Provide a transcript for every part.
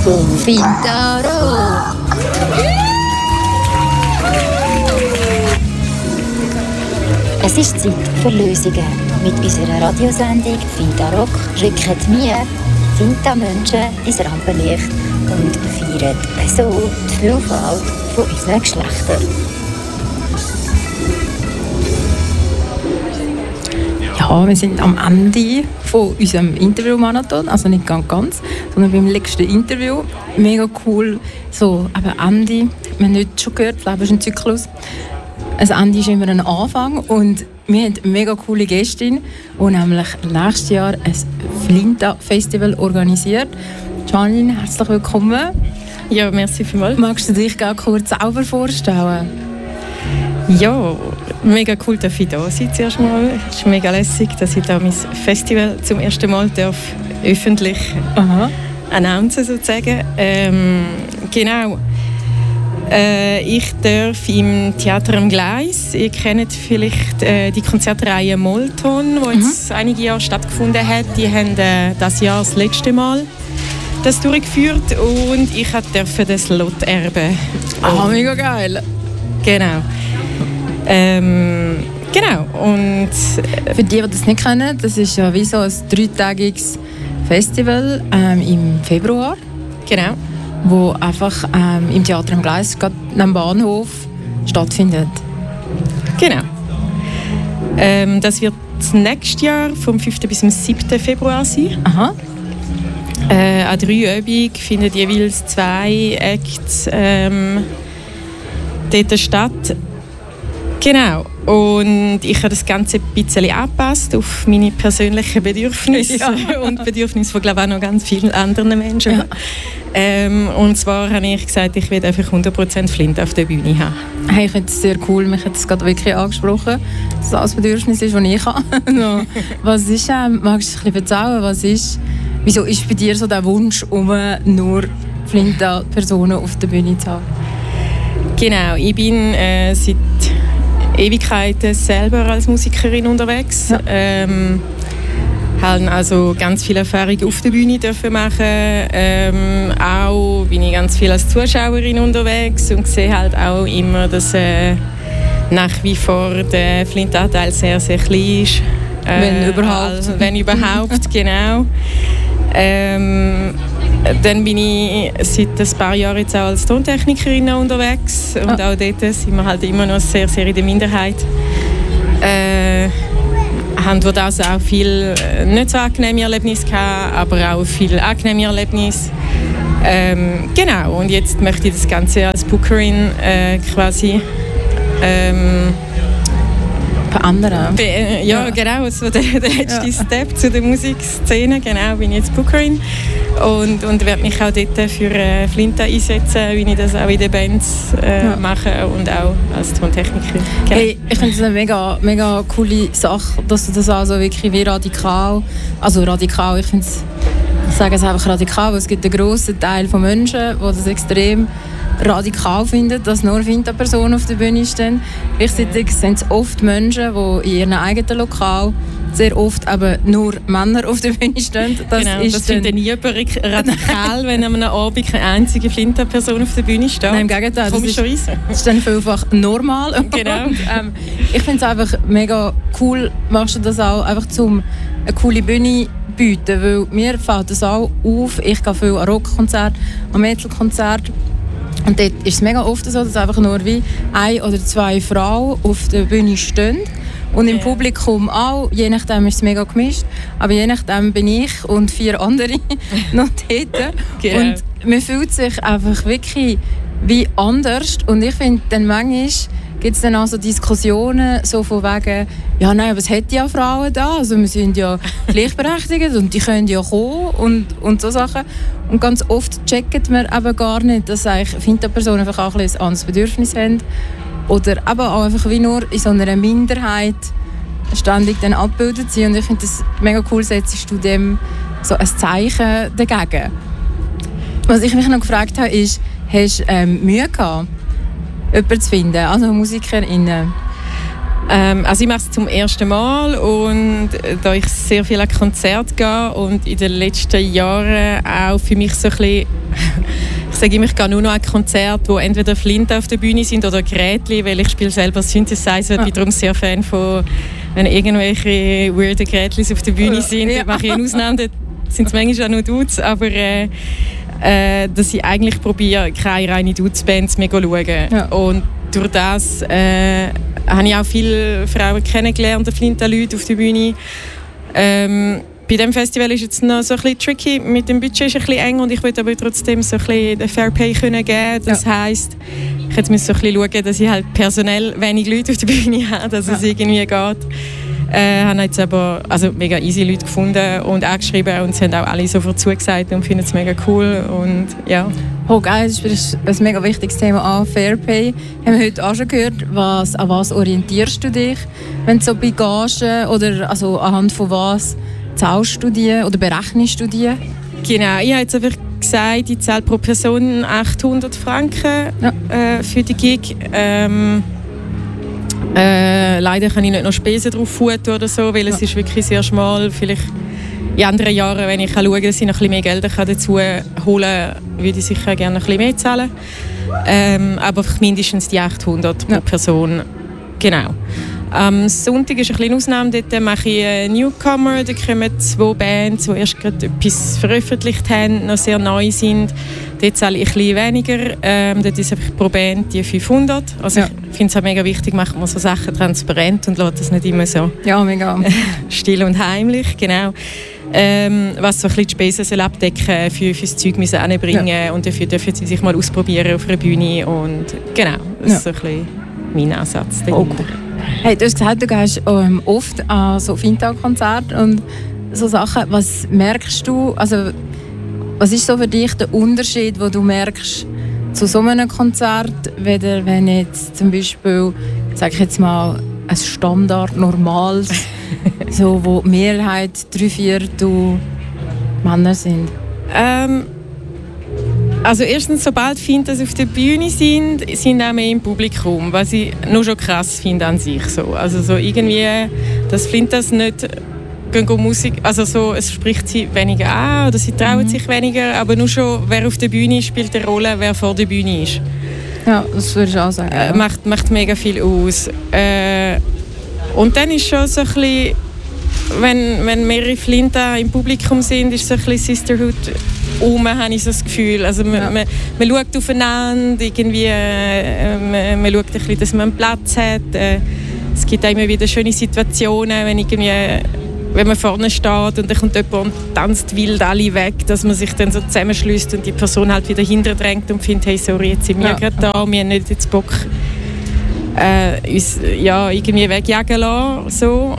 Finta Rock. Es ist Zeit für Lösungen. Mit unserer Radiosendung Finta Rock rücken wir Finta-Menschen ins Rampenlicht und feiern so die Vielfalt von unseren Geschlechtern. Ja, wir sind am Ende von unserem Interview-Marathon, also nicht ganz, sondern beim letzten Interview. Mega cool, so eben Ende. Wir haben heute schon gehört, das Leben ist ein Zyklus. Ein Ende ist immer ein Anfang und wir haben eine mega coole Gästin, die nämlich nächstes Jahr ein Flinta-Festival organisiert. Janine, herzlich willkommen. Ja, merci vielmals. Magst du dich gerne kurz selber vorstellen? Ja, mega cool, dass ich da sein zuerst mal. Es ist mega lässig, dass ich da mein Festival zum ersten Mal öffentlich announcen sozusagen. Genau. Ich darf im Theater am Gleis. Ihr kennt vielleicht die Konzertreihe Molton, die jetzt einige Jahre stattgefunden hat. Die haben das Jahr das letzte Mal das durchgeführt und ich durfte das Lot erben. Mega geil. Genau. Genau. Und für die das nicht kennen, das ist ja wie so ein 3-tägiges Festival im Februar. Genau. Wo einfach im Theater am Gleis, gerade am Bahnhof, stattfindet. Genau. Das wird nächstes Jahr vom 5. bis zum 7. Februar sein. Aha. An 3 Übungen finden jeweils 2 Acts dort statt. Genau. Und ich habe das Ganze ein bisschen angepasst auf meine persönlichen Bedürfnisse und Bedürfnisse von, glaube ich, auch noch ganz vielen anderen Menschen. Ja. Und zwar habe ich gesagt, ich will einfach 100% Flint auf der Bühne haben. Hey, ich finde es sehr cool, mich hat es gerade wirklich angesprochen, dass das ein Bedürfnis ist, das ich habe. Was ist, magst du ein bisschen erzählen, wieso ist bei dir so der Wunsch, um nur Flinta-Personen auf der Bühne zu haben? Genau, ich bin seit Ewigkeiten selber als Musikerin unterwegs. Ja. Habe also ganz viel Erfahrung auf der Bühne dürfen machen. Auch bin ich ganz viel als Zuschauerin unterwegs und sehe halt auch immer, dass nach wie vor der Flinta-Anteil sehr, sehr klein ist. Wenn überhaupt, genau. Dann bin ich seit ein paar Jahren jetzt auch als Tontechnikerin unterwegs und auch dort sind wir halt immer noch sehr, sehr in der Minderheit. Haben dort also auch viel nicht so angenehme Erlebnisse gehabt, aber auch viele angenehme Erlebnisse. Genau, und jetzt möchte ich das Ganze als Bookerin quasi verändern. Genau, so der letzte Step zu der Musikszene, genau, bin ich jetzt Bookerin und werde mich auch dort für Flinta einsetzen, wie ich das auch in den Bands mache und auch als Tontechnikerin. Genau. Hey, ich finde es eine mega, mega coole Sache, dass du das also wirklich wie radikal, ich sage es einfach radikal, weil es gibt einen grossen Teil von Menschen, die das extrem radikal finden, dass nur Finta-Personen auf der Bühne stehen. Gleichzeitig sind es oft Menschen, die in ihrem eigenen Lokal sehr oft aber nur Männer auf der Bühne stehen. Das findet niemand radikal, wenn an einem Abend keine einzige Flinta-Person auf der Bühne steht. Nein, im Gegenteil. Das ist dann vielfach normal. Genau. Und, ich finde es einfach mega cool, machst du das auch einfach zum eine coole Bühne bieten, weil mir fällt das auch auf. Ich gehe viel an Rockkonzerte, an Metal-Konzerte. Und dort ist es mega oft so, dass einfach nur wie 1 oder 2 Frauen auf der Bühne stehen. Und im Publikum auch, je nachdem ist es mega gemischt, aber je nachdem bin ich und 4 andere noch dort. Genau. Und man fühlt sich einfach wirklich wie anders. Und ich finde, dann manchmal gibt es dann auch so Diskussionen so von wegen, ja nein, aber es hat ja Frauen da, also wir sind ja gleichberechtigt und die können ja kommen und so Sachen. Und ganz oft checkt man eben gar nicht, dass Finta-Personen einfach auch ein anderes Bedürfnis haben oder eben auch einfach wie nur in so einer Minderheit ständig dann abgebildet sind. Und ich finde das mega cool, setzt du dem so ein Zeichen dagegen. Was ich mich noch gefragt habe, ist, hast du Mühe gehabt, jemanden zu finden, also MusikerInnen? Also ich mache es zum ersten Mal und da ich sehr viel an Konzerte gehe und in den letzten Jahren auch für mich so ein bisschen, ich sage immer, ich gehe nur noch an Konzerte, wo entweder Flinten auf der Bühne sind oder Gerätchen, weil ich spiele selber Synthesizer, bin darum sehr Fan von, wenn irgendwelche weirden Gerätchen auf der Bühne sind, mache ich eine Ausnahme, da sind es manchmal auch nur Dudes, aber dass ich eigentlich probiere, keine reine Dudes-Bands mehr zu schauen. Ja. Und durch das habe ich auch viele Frauen kennengelernt, Flinten-Leute auf der Bühne. Bei diesem Festival ist es noch so ein bisschen tricky, mit dem Budget ist es ein bisschen eng und ich wollte aber trotzdem so ein bisschen den Fair Pay geben können. Das heisst, ich jetzt muss so ein bisschen schauen, dass ich halt personell wenig Leute auf der Bühne habe, dass es irgendwie geht. Haben jetzt aber mega easy Leute gefunden und angeschrieben und sie haben auch alle sofort zugesagt und finden es mega cool und ja. Oh geil, das ist ein mega wichtiges Thema an Fair Pay. Haben wir heute auch schon gehört, an was orientierst du dich, wenn du so bei Gagen oder also anhand von was zahlst du die oder berechnest du die? Genau, ich habe jetzt einfach gesagt, ich zahle pro Person 800 Franken für die Gig. Leider kann ich nicht noch Spesen drauf futtern oder so, weil es ist wirklich sehr schmal. Vielleicht in anderen Jahren, wenn ich schaue, dass ich noch ein bisschen mehr Geld dazu holen kann, würde ich sicher gerne ein bisschen mehr zahlen. Aber mindestens die 800 pro Person. Genau. Am Sonntag ist ein bisschen Ausnahme. Dort mache ich einen Newcomer. Da kommen 2 Bands, die erst gerade etwas veröffentlicht haben, noch sehr neu sind. Dort zahle ich ein bisschen weniger. Dort ist einfach pro Band die 500. Also ich finde es auch mega wichtig, macht man so Sachen transparent und lässt das nicht immer so mega still und heimlich. Genau. Was so ein bisschen die Spesen soll abdecken für das Zeug müssen anbringen und dafür dürfen sie sich mal ausprobieren auf einer Bühne und genau, das ist so ein bisschen mein Ansatz dahinter. Okay. Hey, du hast gesagt, du gehst oft an so Finta-Konzerte und so Sachen. Was merkst du, also was ist so für dich der Unterschied, den du merkst zu so einem Konzert, wenn jetzt zum Beispiel, sag ich jetzt mal, ein Standard, normales, so, wo die Mehrheit 3/4 Männer sind? Also erstens, sobald Fintas auf der Bühne sind auch mehr im Publikum, was ich nur schon krass finde an sich. So. Also so irgendwie, dass Fintas nicht Musik, also so, es spricht sie weniger an oder sie trauen sich weniger, aber nur schon, wer auf der Bühne ist, spielt eine Rolle, wer vor der Bühne ist. Ja, das würde ich auch sagen. Macht mega viel aus. Und dann ist schon so ein bisschen, wenn mehrere Flinten im Publikum sind, ist so ein bisschen Sisterhood habe ich so das Gefühl. Also man schaut aufeinander, irgendwie, man schaut ein bisschen, dass man einen Platz hat. Es gibt auch immer wieder schöne Situationen, wenn man vorne steht und dann kommt jemand und tanzt wild alle weg, dass man sich dann so zusammenschließt und die Person halt wieder hinterdrängt und findet, hey, sorry, jetzt sind wir gerade da, wir haben nicht jetzt Bock, uns irgendwie wegjagen lassen. So.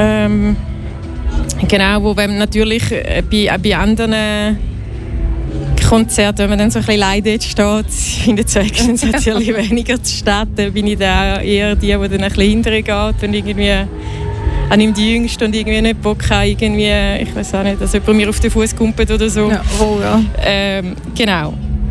Genau, wo wenn natürlich bei anderen Konzerten, wenn man dann so ein bisschen leidet steht, findet so Actions natürlich weniger statt. Dann bin ich da eher die dann ein bisschen hinterher geht und irgendwie an ihm die Jüngste und irgendwie nicht Bock haben, irgendwie, ich weiß auch nicht, dass jemand mir auf den Fuß kumpelt oder so. Ja, genau.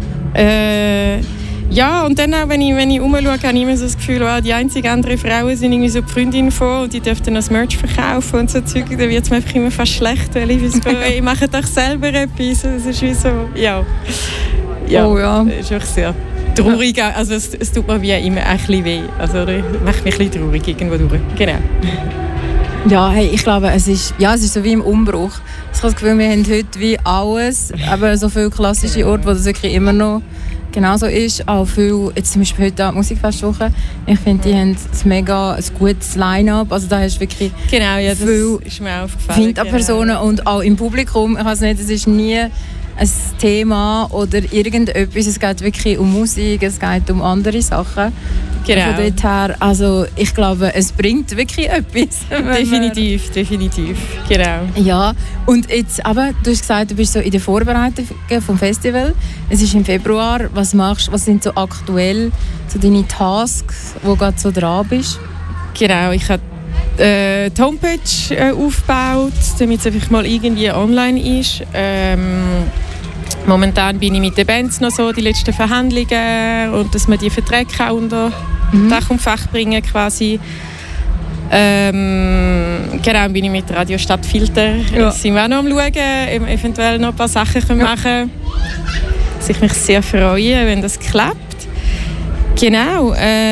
Ja, und dann auch, wenn ich rumschaue, habe ich immer so das Gefühl, die einzigen anderen Frauen sind irgendwie so die Freundinnen von und die dürfen das Merch verkaufen und so Zeug. Dann wird es mir einfach immer fast schlecht, weil ich mache doch selber etwas. Das ist wie so, ja. Das ist wirklich sehr traurig. Also es tut mir wie immer ein bisschen weh. Also das macht mich ein bisschen traurig irgendwo durch. Genau. Ja, hey, ich glaube, es ist so wie im Umbruch. Ich habe das Gefühl, wir haben heute wie alles, aber so viele klassische Orte, wo das wirklich immer noch genauso ist. Auch viel, jetzt zum Beispiel heute die Musikfestwoche, ich finde, die haben ein gutes Line-up. Also da hast du wirklich viel ist mir aufgefallen. Finta-Personen und auch im Publikum. Ich weiß nicht, es ist nie ein Thema oder irgendetwas. Es geht wirklich um Musik, es geht um andere Sachen. Genau. Von dort her, also ich glaube, es bringt wirklich etwas. Definitiv. Genau. Ja, und jetzt aber, du hast gesagt, du bist so in der Vorbereitung vom Festival. Es ist im Februar. Was machst du? Was sind so aktuell so deine Tasks, wo du gerade so dran bist? Genau, ich habe die Homepage aufgebaut, damit es einfach mal irgendwie online ist. Momentan bin ich mit den Bands noch so die letzten Verhandlungen und dass wir die Verträge auch unter Dach und Fach bringen quasi. Genau, bin ich mit Radio Stadtfilter. Sind wir auch noch am Schauen, eventuell noch ein paar Sachen machen können. Ich mich sehr freue, wenn das klappt. Genau.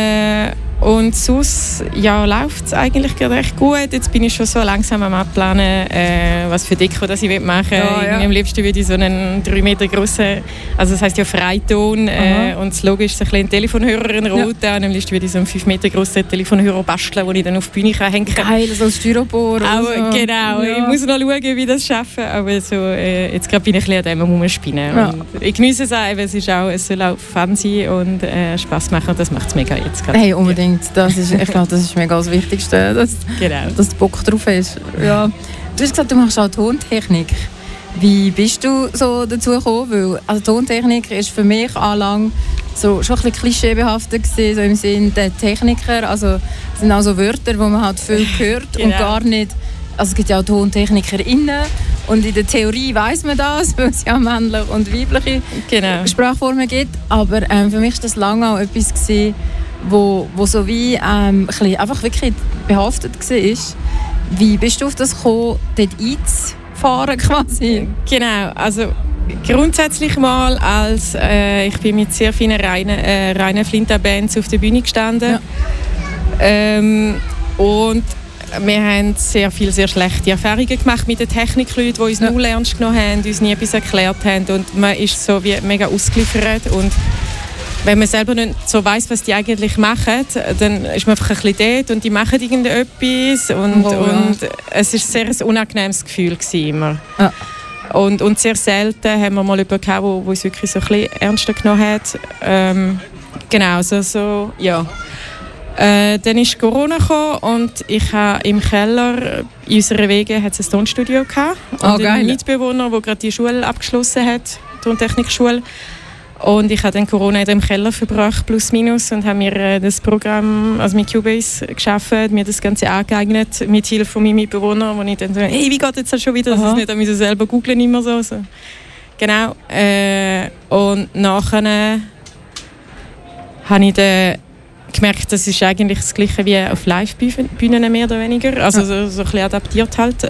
Und sonst läuft es eigentlich gerade recht gut. Jetzt bin ich schon so langsam am Abplanen, was für Deko das ich machen will. Am liebsten würde ich so einen 3 Meter grossen, also das heisst ja Freiton, und das Logo ist so ein Telefonhörer, ein roter. Und am liebsten würde ich so einen 5 Meter grossen Telefonhörer basteln, den ich dann auf die Bühne hängen kann. Geil, so Styropor. Genau, ich muss noch schauen, wie ich das schaffe. Aber so, jetzt gerade bin ich ein bisschen an dem rumspinnen. Ja. Ich genieße es auch, es soll auch Fun sein und Spass machen. Und das macht es mega jetzt gerade. Hey, unbedingt. Ich glaube, das ist mega das Wichtigste, dass du Bock drauf hast. Ja. Du hast gesagt, du machst auch Tontechnik. Wie bist du so dazu gekommen? Weil, also Tontechnik ist für mich anlang so schon ein bisschen klischeebehaftet gewesen, so im Sinne der Techniker. Also es sind auch so Wörter, die man halt viel hört und gar nicht. Also es gibt ja auch TontechnikerInnen und in der Theorie weiss man das, weil es ja männliche und weibliche Sprachformen gibt. Aber für mich war das lange auch etwas gewesen, wo so wie einfach wirklich behaftet war. Wie bist du auf das gekommen, dort einzufahren quasi? Genau, also grundsätzlich mal ich bin mit sehr vielen reinen Flinta-Bands auf der Bühne gestanden. Ja. Und wir haben sehr viele, sehr schlechte Erfahrungen gemacht mit den Technikleuten, die uns null ernst genommen haben, uns nie etwas erklärt haben und man ist so wie mega ausgeliefert und wenn man selber nicht so weiss, was die eigentlich machen, dann ist man einfach ein bisschen dort und die machen irgendetwas und es war ein sehr unangenehmes Gefühl immer. Ja. Und sehr selten haben wir mal jemanden gehabt, der uns wirklich so ein bisschen ernster genommen hat. Genau, ja. Dann ist Corona gekommen und ich habe im Keller in unserer Wege hat es ein Tonstudio gehabt. Und ein Mitbewohner, der gerade die Schule abgeschlossen hat, die Tontechnikschule. Und ich habe dann Corona in dem Keller verbracht, plus minus, und habe mir das Programm, also mit Cubase geschaffen, mir das Ganze angeeignet, mit Hilfe von meinem Mitbewohner, wo ich dann so, hey, wie geht jetzt das schon wieder? Das ist nicht, dass ich selber googeln immer so. Genau. Und nachher habe ich dann gemerkt, das ist eigentlich das Gleiche wie auf Live-Bühnen mehr oder weniger, also so ein bisschen adaptiert halt.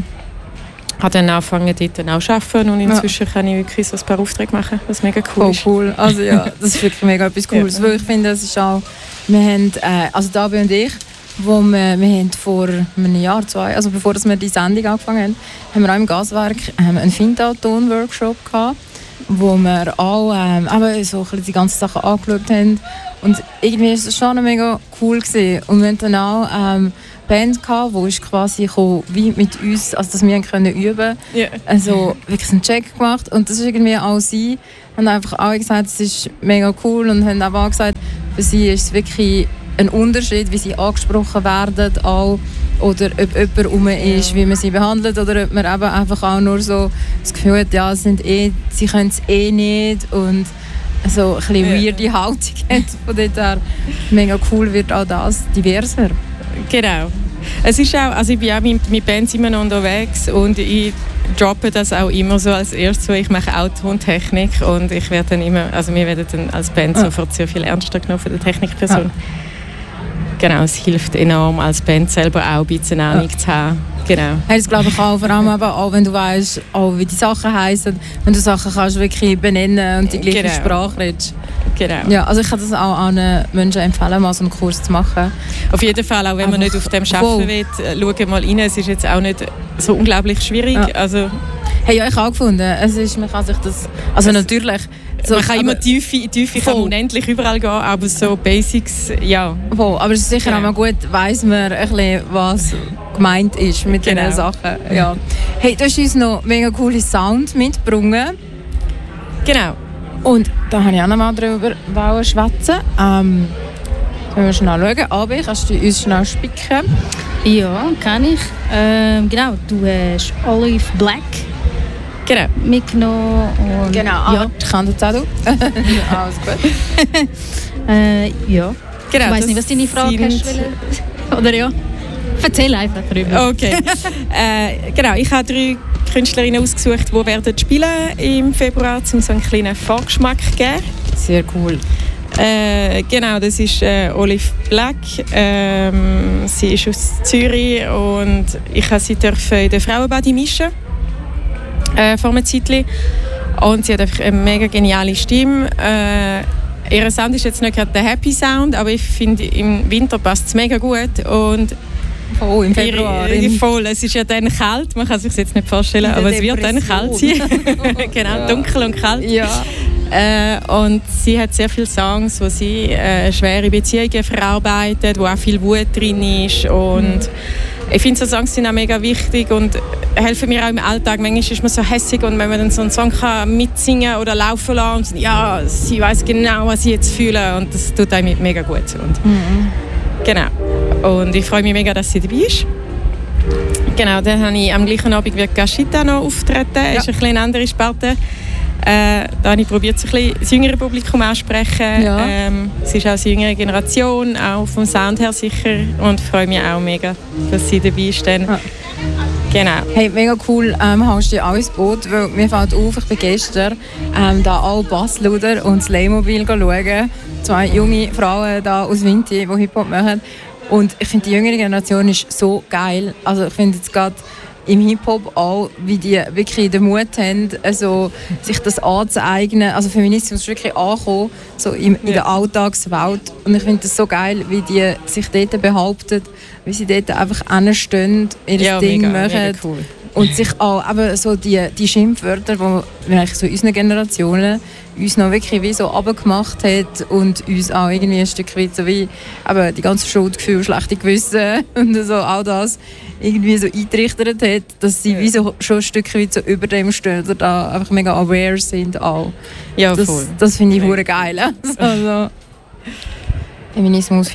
Habe dann angefangen, dort auch zu arbeiten und inzwischen kann ich wirklich so ein paar Aufträge machen, was mega cool ist. Cool. Also ja, das ist wirklich mega etwas Cooles, weil ich finde, das ist auch, wir haben, also Dabi und ich, wir haben vor einem Jahr, 2, also bevor wir die Sendung angefangen haben, haben wir auch im Gaswerk einen Finta-Ton-Workshop gehabt, wo wir auch so ein bisschen die ganzen Sachen angeschaut haben und irgendwie ist es schon mega cool gewesen. Und wir haben dann auch Band gehabt, die ist quasi wie mit uns, also dass wir können üben. Yeah. Also wirklich einen Check gemacht und das ist irgendwie auch sie. Haben einfach auch gesagt, es ist mega cool und haben auch gesagt, für sie ist es wirklich ein Unterschied, wie sie angesprochen werden auch, oder ob jemand rum ist, wie man sie behandelt oder ob man eben einfach auch nur so das Gefühl hat, ja, sie können es nicht und so ein bisschen weirde Haltung hat. Von dort her mega cool wird auch das diverser. Genau. Es ist auch, also ich bin auch mit Bands immer noch unterwegs und ich droppe das auch immer so als erstes, weil ich mache auch Tontechnik und ich werde dann immer, also wir werden dann als Band sofort sehr viel ernster genommen von der Technikperson. Genau, es hilft enorm, als Band selber auch ein bisschen Ahnung zu haben. Genau. Das glaube ich auch, vor allem aber auch, wenn du weißt, auch wie die Sachen heißen, wenn du Sachen kannst wirklich benennen und die gleiche Sprache redest. Genau. Ja, also ich kann das auch allen Menschen empfehlen, mal so einen Kurs zu machen. Auf jeden Fall, auch wenn man nicht auf dem arbeiten will, schau mal rein. Es ist jetzt auch nicht so unglaublich schwierig. Ja. Also, hey, ja, ich habe auch gefunden, man kann sich das, also natürlich. So, man kann immer tiefe kann unendlich überall gehen, aber so Basics, ja. Voll, aber es ist sicher auch mal gut, weiss man ein bisschen, was gemeint ist mit diesen Sachen. Ja. Hey, du hast uns noch mega coole Sound mitgebracht. Genau. Und da wollte ich auch noch mal drüber schwätzen. Wenn wir schnell schauen, Abi, kannst du uns schnell spicken? Ja, kann ich. Genau, du hast Olive Black mitgenommen. Und genau, ja. Ich kann das auch. Ja, alles gut. Ja. Genau, ich weiss nicht, was deine Frage ist. Oder ja? Erzähl einfach darüber. Okay. Genau, ich habe 3 Künstlerinnen ausgesucht, die werden spielen im Februar, um so einen kleinen Vorgeschmack zu geben. Sehr cool. Genau, das ist Olive Black. Sie ist aus Zürich und ich durfte sie in der Frauenbadi mischen vor einer Zeit. Und sie hat einfach eine mega geniale Stimme. Ihr Sound ist jetzt nicht gerade der Happy Sound, aber ich finde, im Winter passt es mega gut. Und im Februar. Voll, es ist ja dann kalt, man kann sich das jetzt nicht vorstellen, aber es wird dann kalt sein. Genau, ja. Dunkel und kalt. Ja. Und sie hat sehr viele Songs, wo sie schwere Beziehungen verarbeitet, wo auch viel Wut drin ist. Und ich finde, so Songs sind auch mega wichtig und helfen mir auch im Alltag. Manchmal ist man so hässig und wenn man dann so einen Song kann mitsingen oder laufen lassen und ja, sie weiß genau, was ich jetzt fühle und das tut einem mega gut. Und genau. Und ich freue mich mega, dass sie dabei ist. Genau, dann habe ich am gleichen Abend wie Gashita noch auftreten. Das ist ein bisschen eine andere Sparte. Da habe ich probiert, so ein bisschen das jüngere Publikum anzusprechen. Ja. Es ist auch eine jüngere Generation, auch vom Sound her sicher. Und ich freue mich auch mega, dass sie dabei ist. Ja. Genau. Hey, mega cool, hast du dich auch ins Boot, weil mir fällt auf, ich bin gestern da alle Bassluder und das Playmobil schauen. 2 junge Frauen da aus Vinti, die Hip-Hop machen. Und ich finde, die jüngere Generation ist so geil. Also ich finde jetzt gerade im Hip-Hop auch, wie die wirklich den Mut haben, also sich das anzueignen. Also Feminismus ist wirklich angekommen, so in der Alltagswelt. Und ich finde das so geil, wie die sich dort behaupten, wie sie dort einfach hinstehen, ihr Ding machen. Mega cool. Und sich auch eben so die Schimpfwörter, die eigentlich so unseren Generationen uns noch wirklich wie so runtergemacht hat und uns auch irgendwie ein Stück weit so wie eben die ganze Schuldgefühle, schlechte Gewissen und so all das irgendwie so eingerichtet hat, dass sie wie so schon ein Stück weit so über dem stehen oder da einfach mega aware sind auch. Ja, voll. Das finde ich hure geil. Also, Feminismus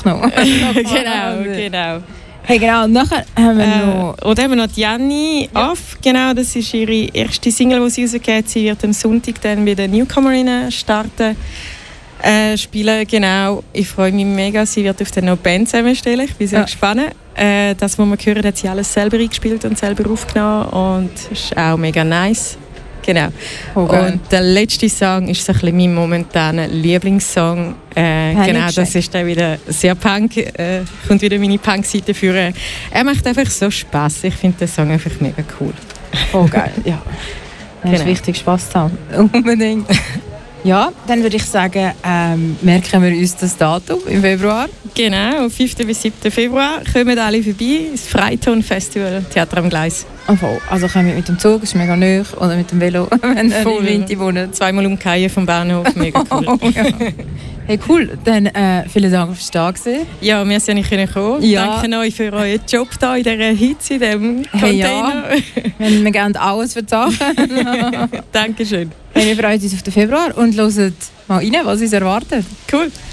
4.0. Genau. Hey, genau, und nachher haben wir noch... Oder haben wir noch Gianni Off, genau, das ist ihre erste Single, die sie rausgegeben hat. Sie wird am Sonntag dann bei den Newcomerinnen starten, spielen, genau. Ich freue mich mega, sie wird auf der No Band zusammenstellen, ich bin sehr gespannt. Das, was wir hören, hat sie alles selber eingespielt und selber aufgenommen und das ist auch mega nice. Genau. Okay. Und der letzte Song ist so ein bisschen mein momentaner Lieblingssong. Genau, das ist dann wieder sehr Punk. Kommt wieder meine Punk-Seite führen. Er macht einfach so Spass. Ich finde den Song einfach mega cool. Oh geil, ja. Das ist wichtig, Spass zu haben. Unbedingt. Ja, dann würde ich sagen, merken wir uns das Datum im Februar. Genau, am 5. bis 7. Februar kommen alle vorbei, das Freiton-Festival, Theater am Gleis. Also kommen mit dem Zug, ist mega nahe, oder mit dem Velo, wenn ihr in Vinti wohnt. 2-mal umkehren vom Bahnhof, mega cool. Ja. Hey, cool. Dann vielen Dank fürs da sein. Ja, wir sind nicht kommen. Ja. Danke euch für euren Job hier in dieser Hitze, in diesem Container. Ja. Wir geben alles für die Sachen. Dankeschön. Wir freuen uns auf den Februar und hören mal rein, was uns erwartet. Cool.